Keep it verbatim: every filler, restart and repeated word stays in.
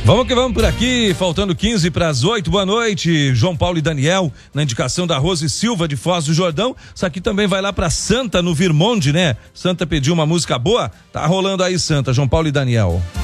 Vamos que vamos por aqui, faltando quinze para as oito, boa noite, João Paulo e Daniel, na indicação da Rose Silva de Foz do Jordão. Isso aqui também vai lá para Santa, no Virmonde, né? Santa pediu uma música boa, tá rolando aí, Santa, João Paulo e Daniel.